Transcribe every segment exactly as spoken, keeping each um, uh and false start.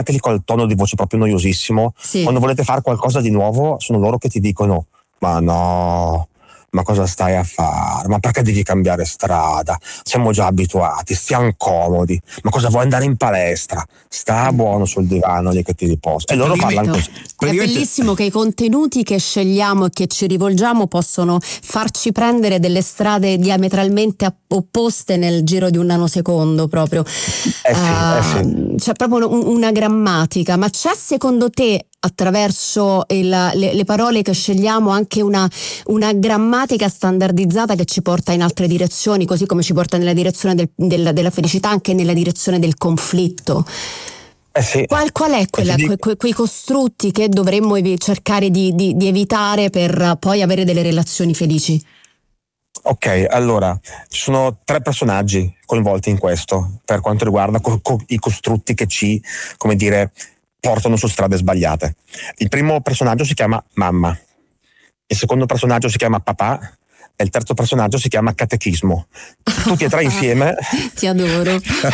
anche lì col tono di voce proprio noiosissimo, sì. quando volete fare qualcosa di nuovo sono loro che ti dicono ma no, ma cosa stai a fare, ma perché devi cambiare strada, siamo già abituati, stiamo comodi, ma cosa vuoi andare in palestra, sta buono sul divano lì che ti riposi, e loro parlano così. È bellissimo che i contenuti che scegliamo e che ci rivolgiamo possono farci prendere delle strade diametralmente opposte nel giro di un nanosecondo proprio. Eh sì, uh, eh sì. C'è proprio un, una grammatica, ma c'è secondo te attraverso il, le, le parole che scegliamo anche una, una grammatica standardizzata che ci porta in altre direzioni, così come ci porta nella direzione del, del, della felicità, anche nella direzione del conflitto? Eh sì. Qual, qual è quella, dico... que, que, quei costrutti che dovremmo evi- cercare di, di, di evitare per poi avere delle relazioni felici? Ok, allora, ci sono tre personaggi coinvolti in questo per quanto riguarda co- co- i costrutti che ci, come dire, portano su strade sbagliate. Il primo personaggio si chiama mamma, il secondo personaggio si chiama papà e il terzo personaggio si chiama catechismo. Tutti e tre insieme ti adoro.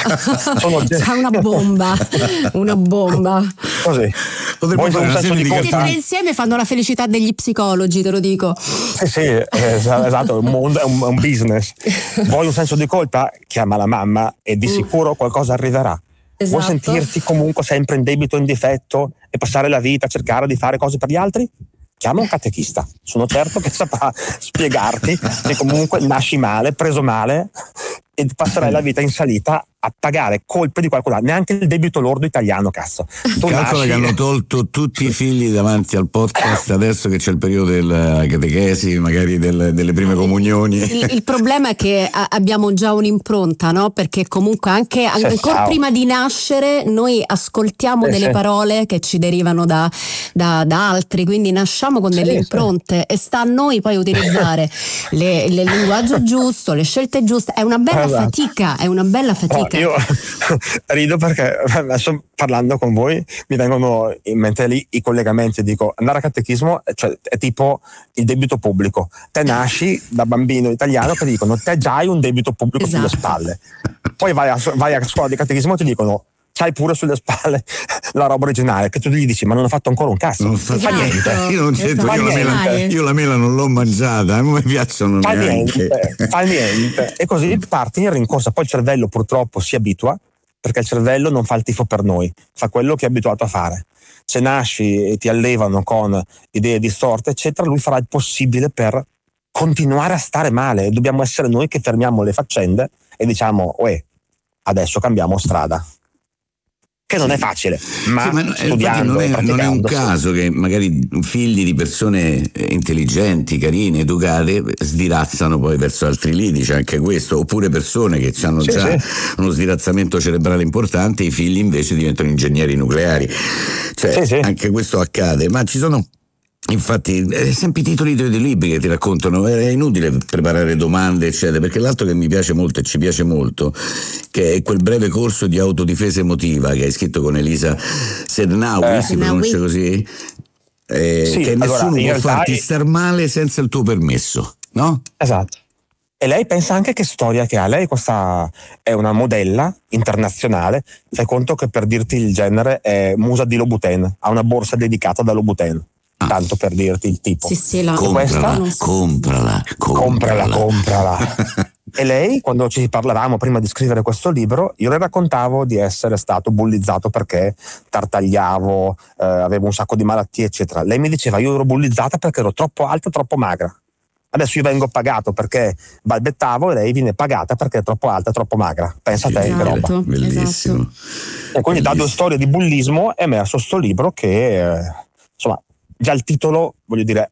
sono C'è una bomba, una bomba così. Potremmo fare una serie di tutti e tre insieme fanno la felicità degli psicologi, te lo dico. Sì, sì, esatto, è un mondo, è un, è un business. Vuoi un senso di colpa? Chiama la mamma e di sicuro qualcosa arriverà. Esatto. Vuoi sentirti comunque sempre in debito, in difetto e passare la vita a cercare di fare cose per gli altri? Chiama un catechista, sono certo che saprà spiegarti che comunque nasci male, preso male e passerai la vita in salita a pagare colpe di qualcun altro, neanche il debito lordo italiano, cazzo. Tu Calcola nasci... che hanno tolto tutti i figli davanti al podcast adesso che c'è il periodo della catechesi, magari del, delle prime comunioni. Il, il problema è che a, abbiamo già un'impronta, no? Perché comunque anche Sì, ancora ciao. prima di nascere noi ascoltiamo Sì, delle sì. parole che ci derivano da, da, da altri, quindi nasciamo con delle Sì, impronte sì. e sta a noi poi utilizzare le, le, il linguaggio giusto, le scelte giuste. È una bella Esatto. fatica, è una bella fatica. No, io rido perché adesso parlando con voi mi vengono in mente lì i collegamenti, dico andare a catechismo, cioè, è tipo il debito pubblico, te nasci da bambino italiano che ti dicono te già hai un debito pubblico Esatto. sulle spalle, poi vai a, vai a scuola di catechismo e ti dicono c'hai pure sulle spalle la roba originale, che tu gli dici ma non ho fatto ancora un cazzo, Non fa fa niente, io non sento, Esatto. io, la mela, io la mela non l'ho mangiata, non mi piacciono fa neanche. niente, fa niente, e così parti in rincorsa. Poi il cervello purtroppo si abitua, perché il cervello non fa il tifo per noi, fa quello che è abituato a fare. Se nasci e ti allevano con idee distorte eccetera, lui farà il possibile per continuare a stare male, e dobbiamo essere noi che fermiamo le faccende e diciamo uè, adesso cambiamo strada. Che non è facile, ma, sì, ma no, studiando, non, è, non è un praticando, caso che magari figli di persone intelligenti, carine, educate sdirazzano poi verso altri lidi, c'è anche questo, oppure persone che hanno sì, già sì. uno sdirazzamento cerebrale importante, i figli invece diventano ingegneri nucleari, cioè Sì, sì. anche questo accade, ma ci sono infatti eh, sempre i titoli dei libri che ti raccontano, è inutile preparare domande eccetera, perché l'altro che mi piace molto e ci piace molto, che è quel breve corso di autodifesa emotiva che hai scritto con Elisa Sernaui, eh. si pronuncia così, eh, Sì, che allora, nessuno in può realtà farti è... star male senza il tuo permesso, no? Esatto. E lei pensa anche che storia che ha, lei questa è una modella internazionale, fai conto che per dirti il genere è musa di Louboutin, ha una borsa dedicata da Louboutin. Ah. Tanto per dirti il tipo. Sì, sì, la... comprala, questa... comprala, comprala, comprala, comprala. E lei, quando ci parlavamo prima di scrivere questo libro, io le raccontavo di essere stato bullizzato perché tartagliavo, eh, avevo un sacco di malattie, eccetera. Lei mi diceva io ero bullizzata perché ero troppo alta e troppo magra. Adesso io vengo pagato perché balbettavo e lei viene pagata perché è troppo alta e troppo magra. Pensa a te, esatto, che roba. Bellissimo. Esatto. E quindi da due storie di bullismo è emerso sto libro che, eh, insomma, già il titolo, voglio dire,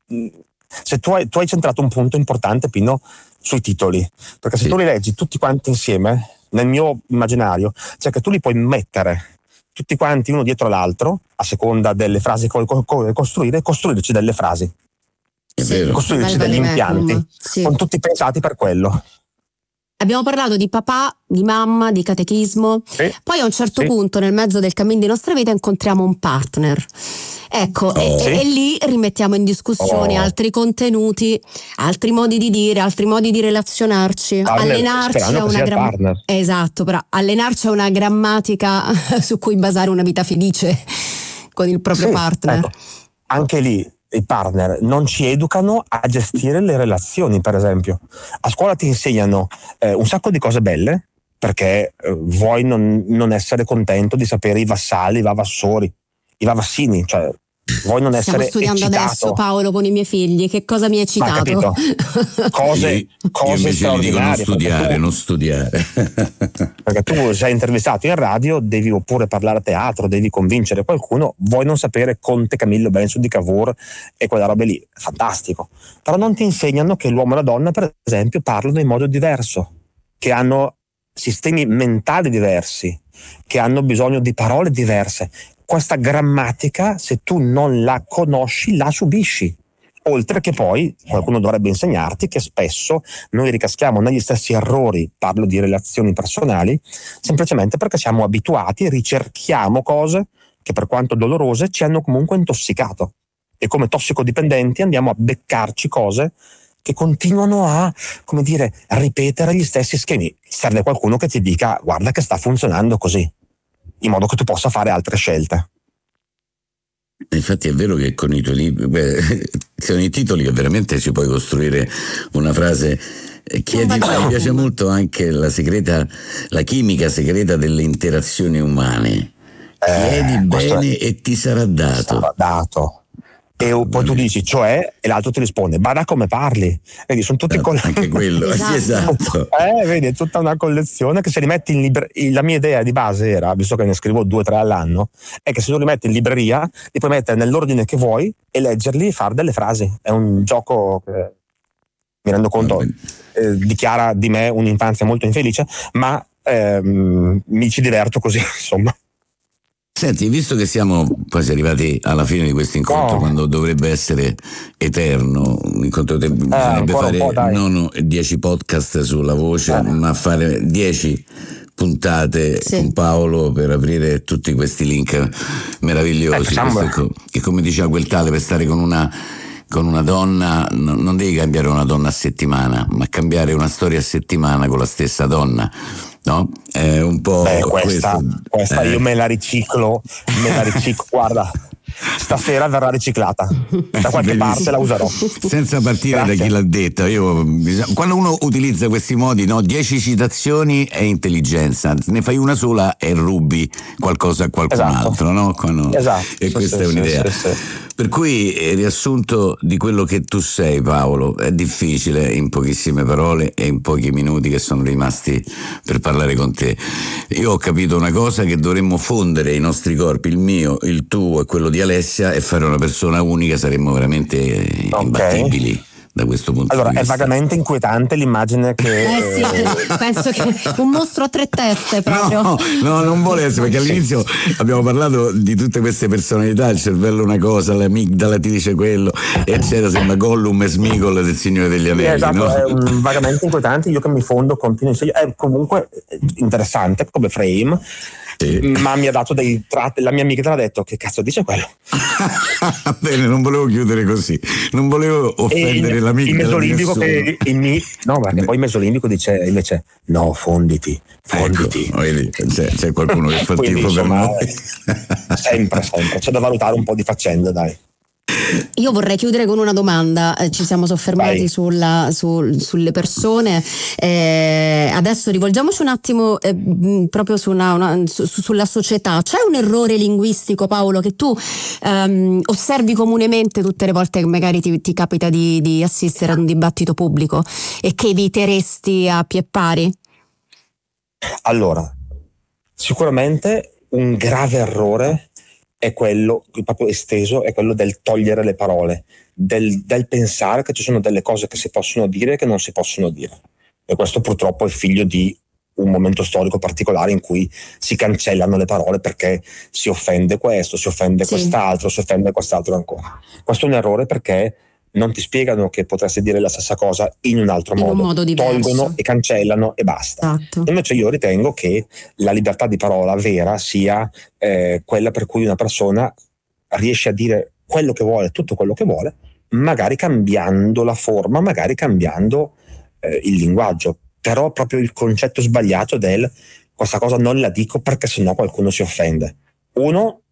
se tu hai, tu hai centrato un punto importante, Pino, sui titoli, perché se sì. tu li leggi tutti quanti insieme, nel mio immaginario, cioè che tu li puoi mettere tutti quanti uno dietro l'altro, a seconda delle frasi che vuoi costruire, costruirci delle frasi. È vero. Costruirci degli impianti, sì. Con tutti pensati per quello. Abbiamo parlato di papà, di mamma, di catechismo, sì. Poi a un certo sì. punto nel mezzo del cammino di nostra vita incontriamo un partner Ecco, Oh. e, Sì. e lì rimettiamo in discussione Oh. altri contenuti, altri modi di dire, altri modi di relazionarci, Partner, allenarci sperando a che una sia il gram- partner. esatto, però allenarci a una grammatica su cui basare una vita felice con il proprio Sì, partner. ecco, anche lì i partner non ci educano a gestire le relazioni, per esempio. A scuola ti insegnano eh, un sacco di cose belle, perché eh, vuoi non, non essere contento di sapere i vassalli, i vavassori, i vavassini, cioè vuoi non Stiamo essere studiando adesso, eccitato. Paolo, con i miei figli. Che cosa mi hai Ma citato? capito? Cose, Io, io cose invece gli dico non straordinarie. studiare, perché tu- non studiare. Perché tu sei intervistato in radio, devi oppure parlare a teatro, devi convincere qualcuno, vuoi non sapere Conte Camillo Benso di Cavour e quella roba lì, fantastico. Però non ti insegnano che l'uomo e la donna, per esempio, parlano in modo diverso, che hanno sistemi mentali diversi, che hanno bisogno di parole diverse. Questa grammatica, se tu non la conosci, la subisci. Oltre che poi qualcuno dovrebbe insegnarti che spesso noi ricaschiamo negli stessi errori, parlo di relazioni personali, semplicemente perché siamo abituati, ricerchiamo cose che per quanto dolorose ci hanno comunque intossicato, e come tossicodipendenti andiamo a beccarci cose che continuano a, come dire, ripetere gli stessi schemi. Serve qualcuno che ti dica guarda che sta funzionando così, in modo che tu possa fare altre scelte. Infatti è vero che con i tuoi libri, beh, con i titoli veramente ci puoi costruire una frase. Eh, Chiedi, mi piace molto anche la segreta, la chimica segreta delle interazioni umane. Chiedi Eh, questo bene è- e ti sarà dato. sarà dato. E poi tu dici cioè, e l'altro ti risponde bada come parli. Vedi, sono tutti Esatto, con anche quello, sì, Esatto. esatto. Eh, vedi, è tutta una collezione che se li metti in libreria. La mia idea di base era, visto che ne scrivo due o tre all'anno, è che se tu li metti in libreria, li puoi mettere nell'ordine che vuoi e leggerli e fare delle frasi. È un gioco che, mi rendo conto, eh, dichiara di me un'infanzia molto infelice, ma ehm, mi ci diverto così, insomma. Senti, visto che siamo quasi arrivati alla fine di questo incontro, Oh. quando dovrebbe essere eterno, un incontro te- bisognerebbe ancora un fare po', dai. non dieci podcast sulla voce, Eh. ma fare dieci puntate Sì. con Paolo per aprire tutti questi link meravigliosi. Eh, facciamo- Questo è co- che come diceva quel tale, per stare con una con una donna no- non devi cambiare una donna a settimana, ma cambiare una storia a settimana con la stessa donna, no? È un po' Beh, questa, questo, questa eh. io me la riciclo, me la riciclo, guarda, stasera verrà riciclata, da qualche Benissimo. parte la userò. Senza partire Grazie. da chi l'ha detta, io, bisog- quando uno utilizza questi modi, no, dieci citazioni è intelligenza, ne fai una sola e rubi qualcosa a qualcun Esatto. altro, no? Quando- Esatto, E sì, questa sì, è un'idea. sì, sì, sì. Per cui, eh, riassunto di quello che tu sei, Paolo, è difficile in pochissime parole e in pochi minuti che sono rimasti per parlare con te. Io ho capito una cosa, che dovremmo fondere i nostri corpi, il mio, il tuo e quello di Alessia, e fare una persona unica, saremmo veramente eh, Ok. imbattibili da questo punto Allora, di è vista. vagamente inquietante l'immagine che... Eh sì, eh, penso che un mostro a tre teste proprio. No, no, non vuole essere, perché Sì. all'inizio abbiamo parlato di tutte queste personalità, il cervello è una cosa, l'amigdala ti dice quello, eccetera, sembra Gollum e Smigol del Signore degli Anelli, esatto, no? è un- vagamente inquietante, io che mi fondo continuo in segno, è comunque interessante come frame, Sì. ma mi ha dato dei tratti, la mia amica ha detto che cazzo dice quello? Bene, non volevo chiudere così, non volevo E offendere il, l'amico il di mesolimbico nessuno. che il, mi- no, perché poi il mesolimbico dice invece no, fonditi, fonditi. Ecco, vedi, c'è, c'è qualcuno che fa il Quindi, tifo per insomma, noi. sempre, sempre, c'è da valutare un po' di faccende, dai. Io vorrei chiudere con una domanda. Eh, ci siamo soffermati Vai. sulla, sul- sulle persone. Eh, adesso rivolgiamoci un attimo eh, mh, proprio su una- una- su- sulla società. C'è un errore linguistico, Paolo, che tu ehm, osservi comunemente tutte le volte che magari ti, ti capita di, di assistere ad un dibattito pubblico e che eviteresti a pie pari? Allora, sicuramente un grave errore è quello, proprio esteso, è quello del togliere le parole, del, del pensare che ci sono delle cose che si possono dire e che non si possono dire. E questo purtroppo è figlio di un momento storico particolare in cui si cancellano le parole perché si offende questo, si offende Sì. quest'altro, si offende quest'altro ancora. Questo è un errore perché non ti spiegano che potresti dire la stessa cosa in un altro In un modo. modo diverso. Tolgono e cancellano e basta. Esatto. Invece io ritengo che la libertà di parola vera sia eh, quella per cui una persona riesce a dire quello che vuole, tutto quello che vuole, magari cambiando la forma, magari cambiando eh, il linguaggio, però proprio il concetto sbagliato del questa cosa non la dico perché sennò qualcuno si offende. Uno,